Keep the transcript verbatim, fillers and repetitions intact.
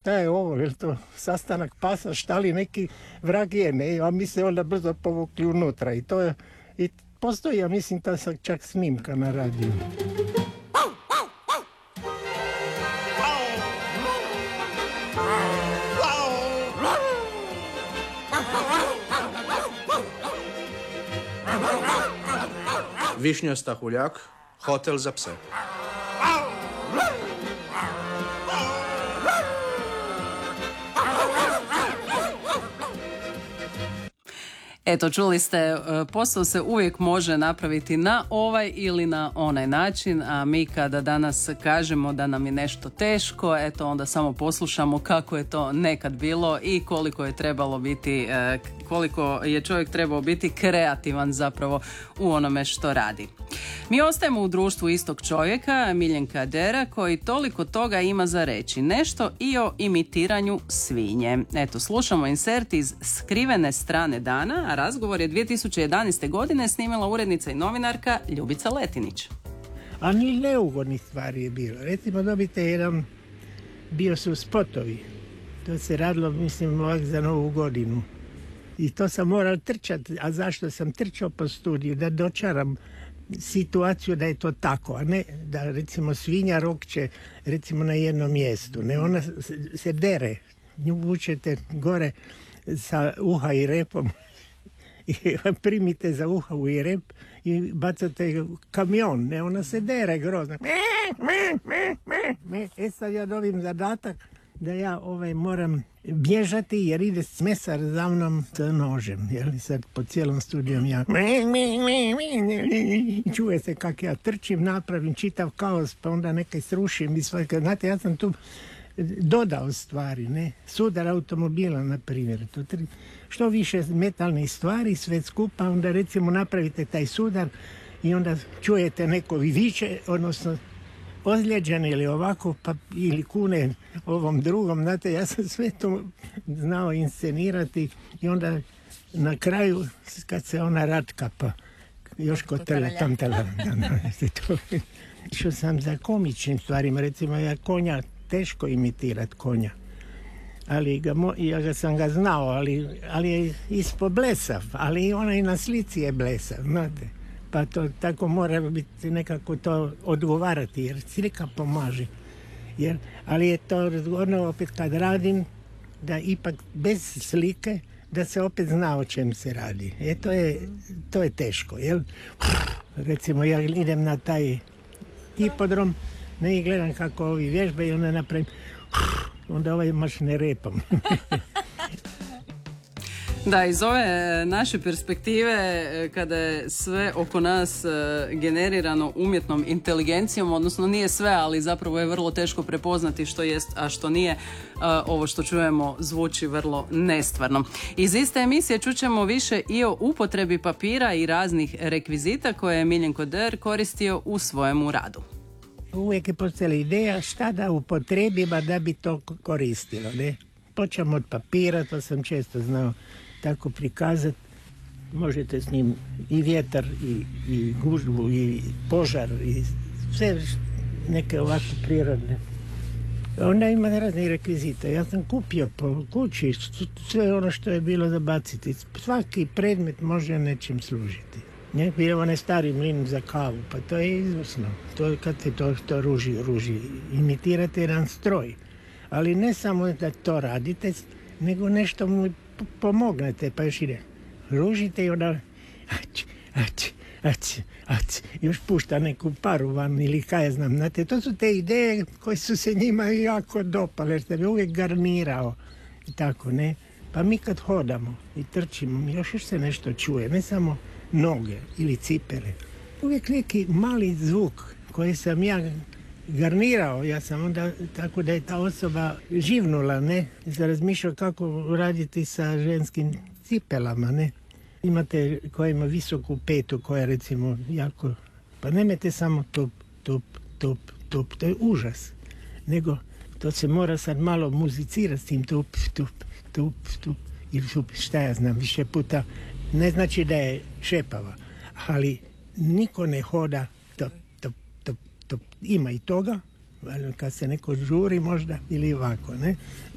šta je ovo, je li to sastanak pasa, šta li neki vrag je, ne, a mi se onda brzo povukli unutra i to je, i postoji, ja mislim, ta čak snimka na radiju. Višnja Stahuljak, Hotel za pse. Eto, čuli ste, posao se uvijek može napraviti na ovaj ili na onaj način, a mi kada danas kažemo da nam je nešto teško, eto onda samo poslušamo kako je to nekad bilo i koliko je trebalo biti, koliko je čovjek trebao biti kreativan zapravo u onome što radi. Mi ostajemo u društvu istog čovjeka, Miljenka Dera, koji toliko toga ima za reći. Nešto i o imitiranju svinje. Eto, slušamo insert iz Skrivene strane dana, a razgovor je dvije tisuće jedanaeste. godine snimila urednica i novinarka Ljubica Letinić. A ni neugodnih stvari je bilo. Recimo, dobite jedan, bio su spotovi. To se radilo, mislim, ovak za Novu godinu. I to sam morao trčati. A zašto sam trčao po studiju? Da dočaram situaciju da je to tako, a ne da recimo svinja rokće recimo na jednom mjestu. Ne, ona se, se dere. Nju vučete gore sa uha i repom i primite za uha i rep i bacate kamion. Ne, ona se dere grozno. E sad ja dobim zadatak da ja ovaj moram bježati jer ide mesar za mnom s nožem. Jer sad po cijelom studijom ja čuje se kako ja trčim, napravim čitav kaos, pa onda nekaj srušim i sve. Znate, ja sam tu dodao stvari, ne? Sudar automobila, na primjer. To tri... Što više metalnih stvari, sve skupa, onda recimo napravite taj sudar i onda čujete neko viče, odnosno ozlijeđen ili ovako, pa ili kune ovom drugom. Znate, ja sam sve to znao inscenirati i onda na kraju, kad se ona ratka, pa još kod tele, tam tele, što sam za komičnim stvarima, recimo ja konja, teško imitirat konja, ali ga, ja ga sam ga znao, ali, ali je ispod blesav, ali ona i na slici je blesav, znate. Pa to tako mora biti nekako to odgovarati, jer slika pomaže. Jer, ali je to ono opet kad radim, da ipak bez slike, da se opet zna o čem se radi. E to je, to je teško, jel? Recimo ja idem na taj hipodrom, ne i gledam kako ovi vježbe i onda napravim, onda ovaj mašne repom. Da, iz ove naše perspektive, kada je sve oko nas generirano umjetnom inteligencijom, odnosno nije sve, ali zapravo je vrlo teško prepoznati što jest, a što nije, ovo što čujemo zvuči vrlo nestvarno. Iz iste emisije čućemo više i o upotrebi papira i raznih rekvizita koje je Miljenko Der koristio u svojemu radu. Uvijek je postojala ideja šta da upotrebimo da bi to koristilo, ne? Počemo od papira, to sam često znao tako prikazati. Možete s njim i vjetar, i, i gužvu, i požar, i sve neke ovakve prirodne. Onda ima razne rekvizite. Ja sam kupio po kući sve ono što je bilo za baciti. Svaki predmet može nečim služiti. Ne? Bio onaj stari mlin za kavu, pa to je izvrsno. To, kad se to, to ruži, ruži, imitirate jedan stroj. Ali ne samo da to radite, nego nešto mu pomognete, pa još ide. Ružite i onda ać, ać, ać, ać, još pušta neku paru van ili kaj ja znam. Znate, to su te ideje koje su se njima jako dopale, jer sam je uvijek garnirao i tako, ne. Pa mi kad hodamo i trčimo, još još se nešto čuje, ne samo noge ili cipele. Uvijek neki mali zvuk koji sam ja garnirao, ja sam onda tako da je ta osoba živnula, ne? Sam razmišljao kako raditi sa ženskim cipelama, ne? Imate koja ima visoku petu, koja recimo jako, pa nemojte samo tup, tup, tup, tup, to je užas. Nego to se mora sad malo muzicirati s tim tup, tup, tup, tup, ili tup, šta ja znam, više puta. Ne znači da je šepava, ali niko ne hoda top, top, top, top. Ima i toga, kad se neko žuri možda ili ovako, ne?